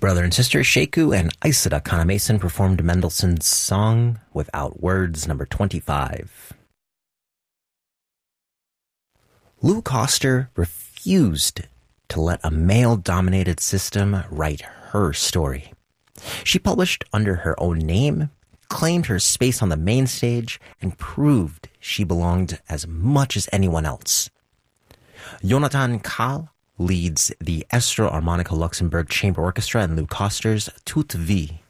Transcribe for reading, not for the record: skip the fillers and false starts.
Brother and sister Sheku and Isada Kanamason performed Mendelssohn's song Without Words, number 25. Lou Koster refused to let a male-dominated system write her story. She published under her own name, claimed her space on the main stage, and proved she belonged as much as anyone else. Jonathan Kahl leads the Estro Harmonica Luxembourg Chamber Orchestra in Lou Koster's Toute Vie.